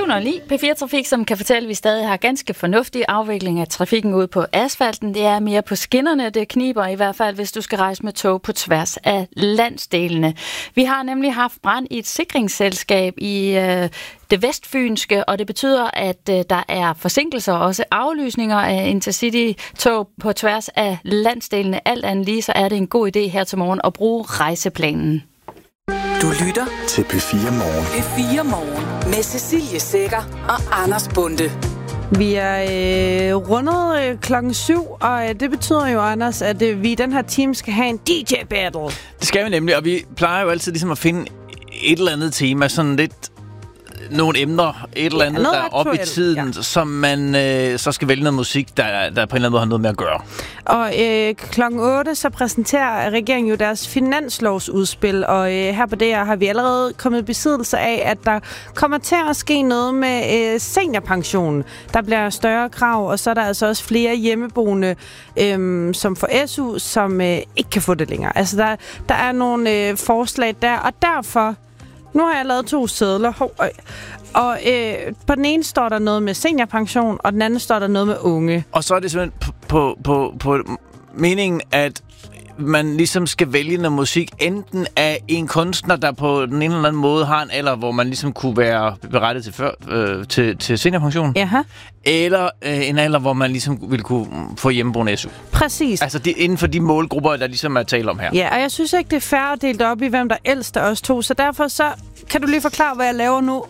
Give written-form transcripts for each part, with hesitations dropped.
709 P4 Trafik, som kan fortælle, at vi stadig har ganske fornuftig afvikling af trafikken ude på asfalten. Det er mere på skinnerne, det kniber i hvert fald, hvis du skal rejse med tog på tværs af landsdelene. Vi har nemlig haft brand i et sikringsselskab i det vestfynske, og det betyder, at der er forsinkelser og også aflysninger af Intercity-tog på tværs af landsdelene. Alt andet lige, så er det en god idé her til morgen at bruge rejseplanen. Du lytter til P4 Morgen. P4 Morgen med Cecilie Sækker og Anders Bonde. Vi er rundet klokken 7, og det betyder jo, Anders, at vi i den her team skal have en DJ-battle. Det skal vi nemlig, og vi plejer jo altid ligesom at finde et eller andet tema, sådan lidt nogle emner, et eller andet, der er oppe i tiden, som man så skal vælge noget musik, der på en eller anden måde har noget med at gøre. Og klokken 8, så præsenterer regeringen jo deres finanslovsudspil, og her på DR har vi allerede kommet i besiddelse af, at der kommer til at ske noget med seniorpensionen. Der bliver større krav, og så er der altså også flere hjemmeboende, som får SU, som ikke kan få det længere. Altså, der er nogle forslag der, og derfor nu har jeg lavet 2 sedler, og på den ene står der noget med seniorpension, og den anden står der noget med unge. Og så er det simpelthen på meningen, at man ligesom skal vælge noget musik, enten af en kunstner, der på den ene eller anden måde har en alder, hvor man ligesom kunne være berettiget til seniorpension. Jaha. Eller en alder, hvor man ligesom ville kunne få hjemmeboende SU. Præcis. Altså det inden for de målgrupper, der ligesom er tale om her. Ja, og jeg synes ikke, det er fair at dele det op i, hvem der er ældst af os to. Så derfor så kan du lige forklare, hvad jeg laver nu.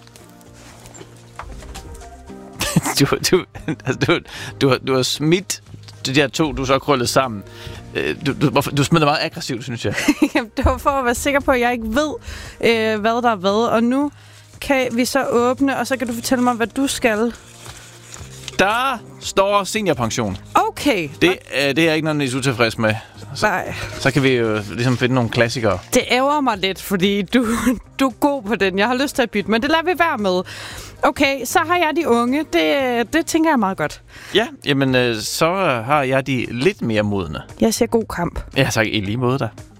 Du har smidt de der 2, du så krøllet sammen. Du smider meget aggressivt, synes jeg. Jamen, det var for at være sikker på, at jeg ikke ved, hvad der er hvad. Og nu kan vi så åbne, og så kan du fortælle mig, hvad du skal. Der står seniorpension. Okay. Det er ikke noget, I er utilfreds med. Nej. Så kan vi jo ligesom finde nogle klassikere. Det ærger mig lidt, fordi du er god på den. Jeg har lyst til at bytte, men det lader vi være med. Okay, så har jeg de unge. Det tænker jeg meget godt. Ja, jamen så har jeg de lidt mere modne. Jeg siger god kamp. Ja, tak. I lige måde da.